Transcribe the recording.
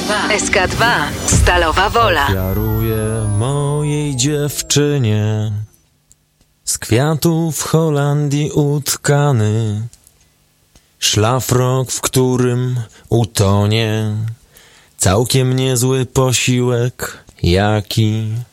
SK2 Stalowa Wola. Ofiaruję mojej dziewczynie z kwiatów Holandii utkany szlafrok, w którym utonie całkiem niezły posiłek, jaki